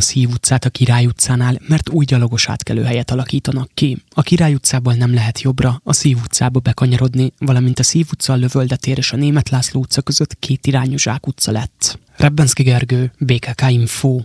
Szív utcát a Király utcánál, mert új gyalogos átkelőhelyet alakítanak ki. A Király utcából nem lehet jobbra, a Szív utcába bekanyarodni, valamint a Szív utca, a Lövölde tér és a Németh László utca között kétirányú zsákutca lett. Rebbenszky Gergő, BKK Info.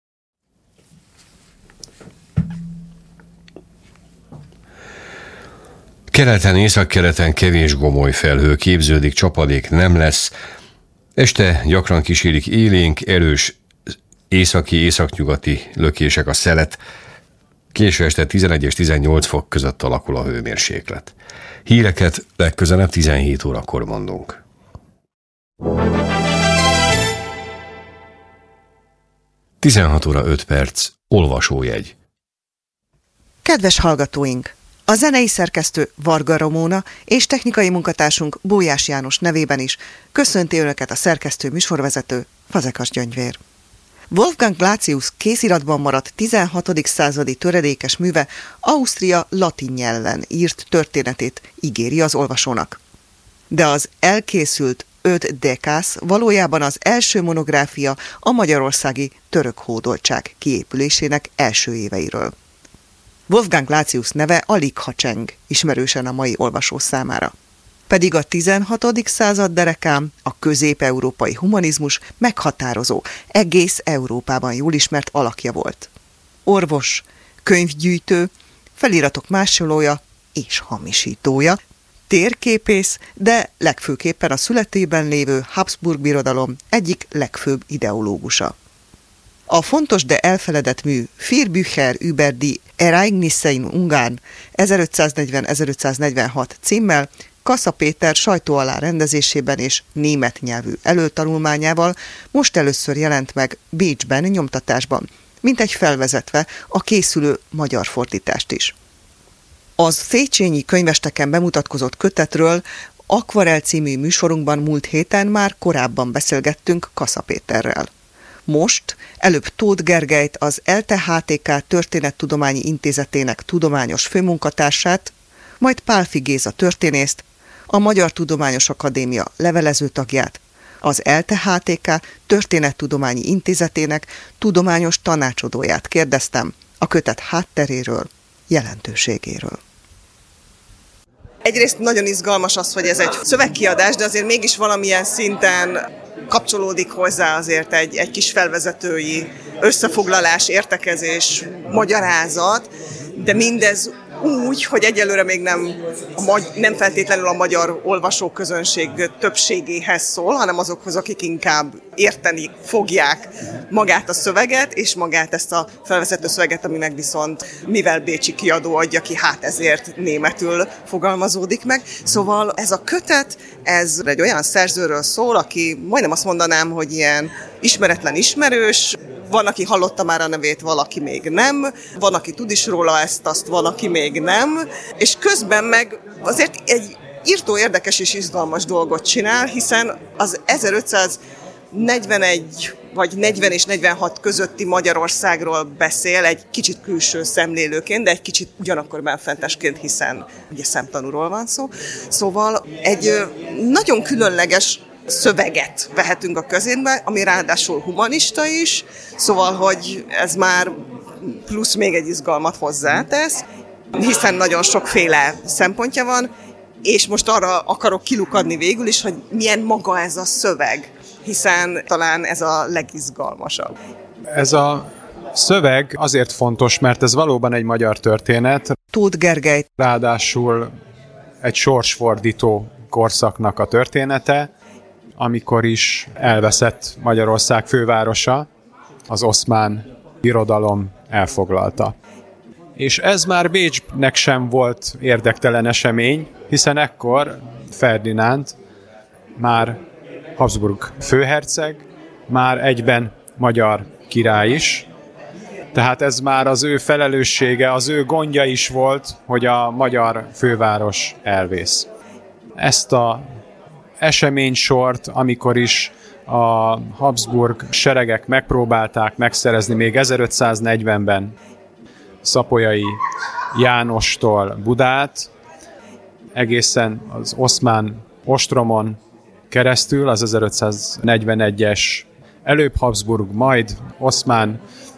Keleten, északkeleten kevés gomoly felhő képződik, csapadék nem lesz. Este gyakran kísérik élénk, erős északi-északnyugati lökések a szelet. Késő este 11 és 18 fok között alakul a hőmérséklet. Híreket legközelebb 17 órakor mondunk. Tizenhat óra 5 perc, olvasójegy. Kedves hallgatóink! A zenei szerkesztő Varga Romóna és technikai munkatársunk Bójás János nevében is köszönti Önöket a szerkesztő műsorvezető Fazekas Gyöngyvér. Wolfgang Glacius kéziratban maradt 16. századi töredékes műve Ausztria latin nyelven írt történetét ígéri az olvasónak. De az elkészült 5 dekász valójában az első monográfia a magyarországi török hódoltság kiépülésének első éveiről. Wolfgang Glacius neve alig ha cseng ismerősen a mai olvasó számára. Pedig a 16. század derekán a közép-európai humanizmus meghatározó, egész Európában jól ismert alakja volt. Orvos, könyvgyűjtő, feliratok másolója és hamisítója, térképész, de legfőképpen a születében lévő Habsburg birodalom egyik legfőbb ideológusa. A fontos, de elfeledett mű Vier Bücher über die Ereignisse in Ungarn 1540-1546 címmel Kassa Péter sajtó alá rendezésében és német nyelvű előtanulmányával most először jelent meg Bécsben nyomtatásban, mintegy felvezetve a készülő magyar fordítást is. Az Széchenyi könyvesteken bemutatkozott kötetről Akvarel című műsorunkban múlt héten már korábban beszélgettünk Kassa Péterrel. Most előbb Tóth Gergelyt, az ELTE HTK Történettudományi Intézetének tudományos főmunkatársát, majd Pálffy Géza történészt, a Magyar Tudományos Akadémia levelező tagját, az ELTE HTK Történettudományi Intézetének tudományos tanácsadóját kérdeztem a kötet hátteréről, jelentőségéről. Egyrészt nagyon izgalmas az, hogy ez egy szövegkiadás, de azért mégis valamilyen szinten kapcsolódik hozzá azért egy kis felvezetői összefoglalás, értekezés, magyarázat, de mindez úgy, hogy egyelőre még nem feltétlenül a magyar olvasóközönség többségéhez szól, hanem azokhoz, akik inkább érteni fogják magát a szöveget, és magát ezt a felvezető szöveget, aminek viszont mivel bécsi kiadó adja ki, hát ezért németül fogalmazódik meg. Szóval ez a kötet, ez egy olyan szerzőről szól, aki majdnem azt mondanám, hogy ilyen ismeretlen ismerős, van, aki hallotta már a nevét, valaki még nem, van, aki tud is róla ezt-azt, van, aki még nem, és közben meg azért egy írtó érdekes és izgalmas dolgot csinál, hiszen az 1541 vagy 40 és 46 közötti Magyarországról beszél egy kicsit külső szemlélőként, de egy kicsit ugyanakkor benfentesként, hiszen ugye szemtanúról van szó. Szóval egy nagyon különleges szöveget vehetünk a kezébe, ami ráadásul humanista is, szóval, hogy ez már plusz még egy izgalmat hozzátesz, hiszen nagyon sokféle szempontja van, és most arra akarok kilukadni végül is, hogy milyen maga ez a szöveg, hiszen talán ez a legizgalmasabb. Ez a szöveg azért fontos, mert ez valóban egy magyar történet. Tóth Gergely. Ráadásul egy sorsfordító korszaknak a története, amikor is elveszett Magyarország fővárosa, az oszmán birodalom elfoglalta. És ez már Bécsnek sem volt érdektelen esemény, hiszen ekkor Ferdinánd már Habsburg főherceg, már egyben magyar király is, tehát ez már az ő felelőssége, az ő gondja is volt, hogy a magyar főváros elvész. Ezt a eseménysort, amikor is a Habsburg seregek megpróbálták megszerezni még 1540-ben Szapolyai Jánostól Budát, egészen az oszmán ostromon keresztül, az 1541-es előbb Habsburg, majd oszmán